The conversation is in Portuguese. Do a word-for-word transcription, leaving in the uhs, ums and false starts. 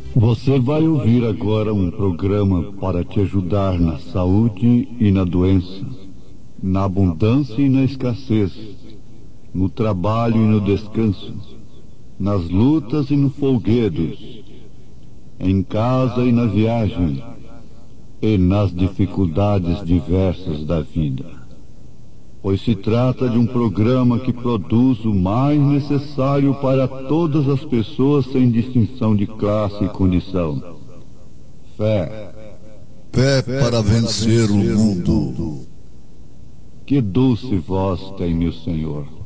Você vai ouvir agora um programa para te ajudar na saúde e na doença, na abundância e na escassez, no trabalho e no descanso, nas lutas e no folguedos, em casa e na viagem, e nas dificuldades diversas da vida. Pois se trata de um programa que produz o mais necessário para todas as pessoas sem distinção de classe e condição: fé. Fé para vencer o mundo. Que doce voz tem meu Senhor.